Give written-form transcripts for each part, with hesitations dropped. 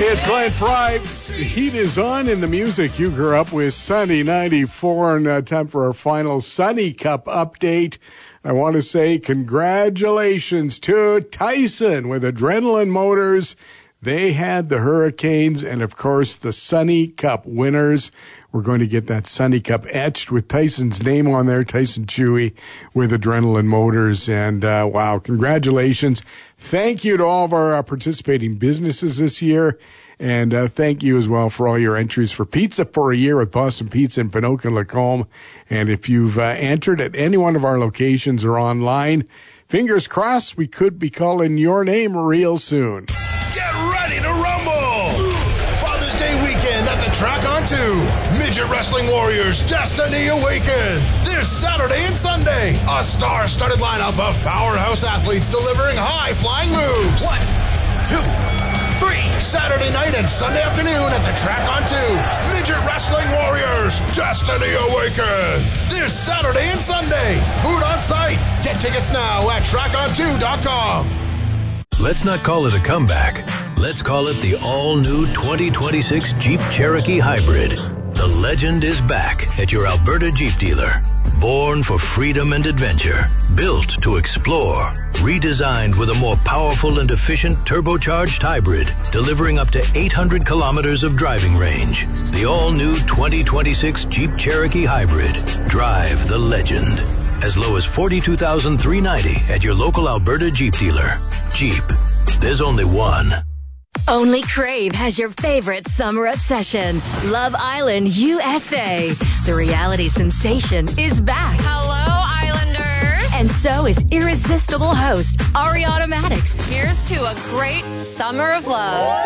It's Glenn Fry. The heat is on in the music you grew up with. Sunny 94, and time for our final Sunny Cup update. I want to say congratulations to Tyson with Adrenaline Motors. They had the Hurricanes and, of course, the Sunny Cup winners. We're going to get that Sunny Cup etched with Tyson's name on there, Tyson Chewy with Adrenaline Motors. And, wow, congratulations. Thank you to all of our participating businesses this year. And thank you as well for all your entries for Pizza for a Year with Boston Pizza in Pinoca and Lacombe. And if you've entered at any one of our locations or online, fingers crossed we could be calling your name real soon. Get ready to rumble! Father's Day weekend at the Track on 2. Midget Wrestling Warriors Destiny Awakened. This Saturday and Sunday, a star-studded lineup of powerhouse athletes delivering high-flying moves. 1, 2, 3. Saturday night and Sunday afternoon at the Track on 2. Midget Wrestling Warriors Destiny Awakened. This Saturday and Sunday. Food on site. Get tickets now at tracon2.com. Let's not call it a comeback. Let's call it the all-new 2026 Jeep Cherokee Hybrid. The legend is back at your Alberta Jeep dealer. Born for freedom and adventure. Built to explore. Redesigned with a more powerful and efficient turbocharged hybrid. Delivering up to 800 kilometers of driving range. The all-new 2026 Jeep Cherokee Hybrid. Drive the legend. As low as $42,390 at your local Alberta Jeep dealer. Jeep. There's only one. Only Crave has your favorite summer obsession. Love Island USA. The reality sensation is back. Hello, Islanders. And so is irresistible host Ariana Maddox. Here's to a great summer of love.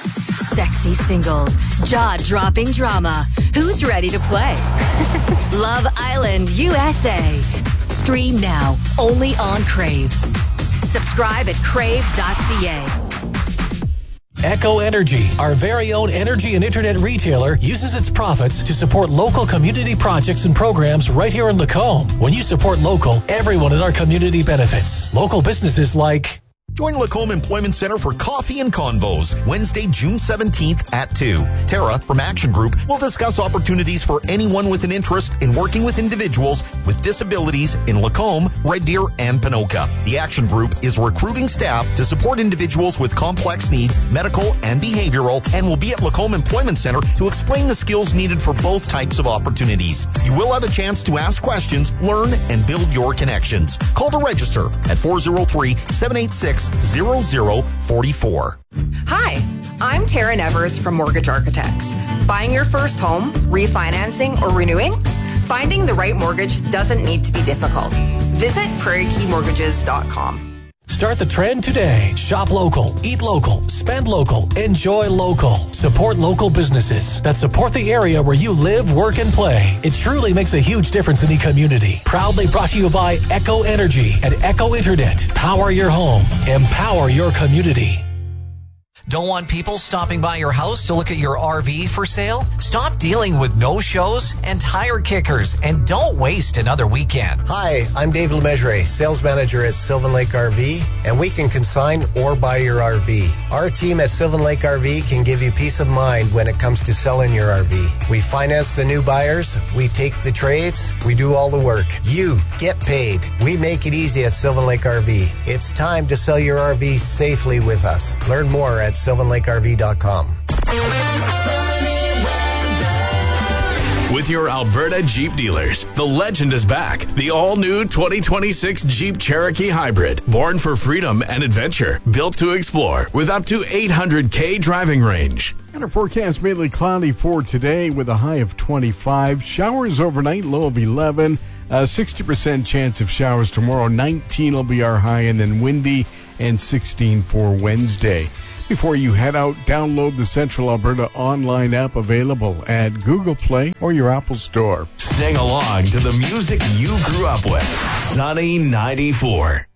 Sexy singles, jaw-dropping drama. Who's ready to play? Love Island USA. Stream now, only on Crave. Subscribe at crave.ca. Echo Energy, our very own energy and internet retailer, uses its profits to support local community projects and programs right here in Lacombe. When you support local, everyone in our community benefits. Local businesses like... Join Lacombe Employment Center for Coffee and Convos, Wednesday, June 17th at 2. Tara from Action Group will discuss opportunities for anyone with an interest in working with individuals with disabilities in Lacombe, Red Deer, and Pinoca. The Action Group is recruiting staff to support individuals with complex needs, medical and behavioral, and will be at Lacombe Employment Center to explain the skills needed for both types of opportunities. You will have a chance to ask questions, learn, and build your connections. Call to register at 403-786-0044. Hi, I'm Tara Nevers from Mortgage Architects. Buying your first home, refinancing, or renewing? Finding the right mortgage doesn't need to be difficult. Visit prairiekeymortgages.com. Start the trend today. Shop local, eat local, spend local, enjoy local. Support local businesses that support the area where you live, work, and play. It truly makes a huge difference in the community. Proudly brought to you by Echo Energy and Echo Internet. Power your home. Empower your community. Don't want people stopping by your house to look at your RV for sale? Stop dealing with no-shows and tire kickers, and don't waste another weekend. Hi, I'm Dave Lemessurier, sales manager at Sylvan Lake RV, and we can consign or buy your RV. Our team at Sylvan Lake RV can give you peace of mind when it comes to selling your RV. We finance the new buyers, we take the trades, we do all the work. You get paid. We make it easy at Sylvan Lake RV. It's time to sell your RV safely with us. Learn more at sylvanlakerv.com. With your Alberta Jeep dealers, the legend is back. The all-new 2026 Jeep Cherokee Hybrid. Born for freedom and adventure. Built to explore with up to 800K driving range. And our forecast mainly cloudy for today with a high of 25. Showers overnight, low of 11. 60% chance of showers tomorrow. 19 will be our high, and then windy, and 16 for Wednesday. Before you head out, download the Central Alberta online app available at Google Play or your Apple Store. Sing along to the music you grew up with. Sunny 94.